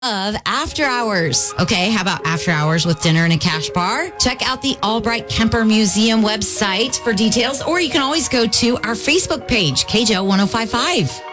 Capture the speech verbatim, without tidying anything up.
of After Hours. Okay, how about After Hours with dinner and a cash bar? Check out the Albright Kemper Museum website for details, or you can always go to our Facebook page, K J O ten fifty-five.